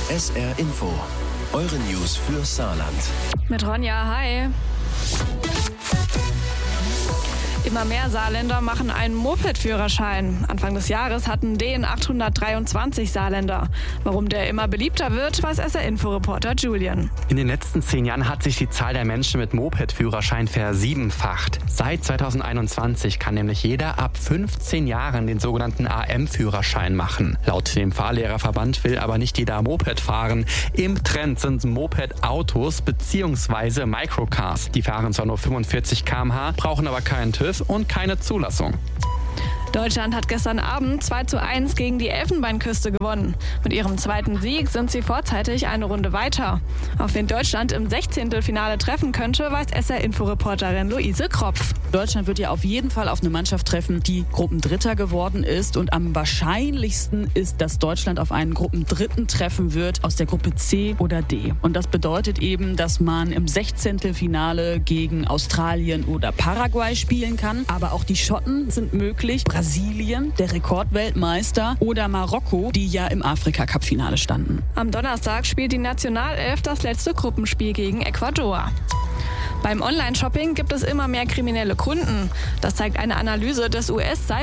SR Info, eure News für Saarland. Mit Ronja, hi. Immer mehr Saarländer machen einen Moped-Führerschein. Anfang des Jahres hatten den 823 Saarländer. Warum der immer beliebter wird, weiß SR-Info-Reporter Julian. In den letzten 10 Jahren hat sich die Zahl der Menschen mit Moped-Führerschein versiebenfacht. Seit 2021 kann nämlich jeder ab 15 Jahren den sogenannten AM-Führerschein machen. Laut dem Fahrlehrerverband will aber nicht jeder Moped fahren. Im Trend sind Moped-Autos bzw. Microcars. Die fahren zwar nur 45 km/h, brauchen aber keinen TÜV und keine Zulassung. Deutschland hat gestern Abend 2:1 gegen die Elfenbeinküste gewonnen. Mit ihrem zweiten Sieg sind sie vorzeitig eine Runde weiter. Auf wen Deutschland im 16. Finale treffen könnte, weiß SR-Info-Reporterin Luise Kropf. Deutschland wird ja auf jeden Fall auf eine Mannschaft treffen, die Gruppendritter geworden ist. Und am wahrscheinlichsten ist, dass Deutschland auf einen Gruppendritten treffen wird aus der Gruppe C oder D. Und das bedeutet eben, dass man im 16. Finale gegen Australien oder Paraguay spielen kann. Aber auch die Schotten sind möglich. Brasilien, der Rekordweltmeister, oder Marokko, die ja im Afrika-Cup-Finale standen. Am Donnerstag spielt die Nationalelf das letzte Gruppenspiel gegen Ecuador. Beim Online-Shopping gibt es immer mehr kriminelle Kunden. Das zeigt eine Analyse des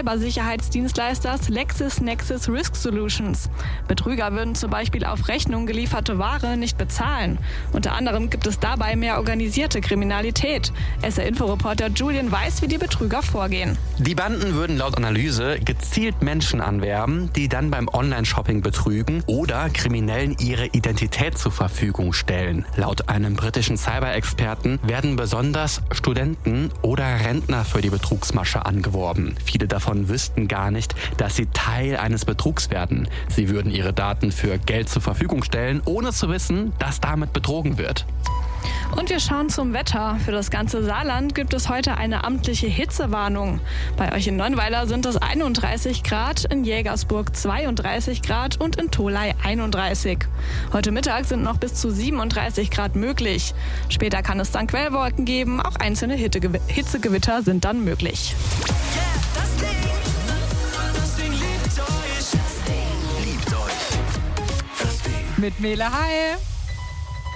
US-Cybersicherheitsdienstleisters LexisNexis Risk Solutions. Betrüger würden zum Beispiel auf Rechnung gelieferte Ware nicht bezahlen. Unter anderem gibt es dabei mehr organisierte Kriminalität. SR-Info-Reporter Julian weiß, wie die Betrüger vorgehen. Die Banden würden laut Analyse gezielt Menschen anwerben, die dann beim Online-Shopping betrügen oder Kriminellen ihre Identität zur Verfügung stellen. Laut einem britischen Cyber-Experten werden besonders Studenten oder Rentner für die Betrugsmasche angeworben. Viele davon wüssten gar nicht, dass sie Teil eines Betrugs werden. Sie würden ihre Daten für Geld zur Verfügung stellen, ohne zu wissen, dass damit betrogen wird. Und wir schauen zum Wetter. Für das ganze Saarland gibt es heute eine amtliche Hitzewarnung. Bei euch in Nonnweiler sind es 31 Grad, in Jägersburg 32 Grad und in Tholey 31. Heute Mittag sind noch bis zu 37 Grad möglich. Später kann es dann Quellwolken geben, auch einzelne Hitzegewitter sind dann möglich. Das Ding liebt euch. Das Ding liebt euch. Das Ding. Mit Mele, hi.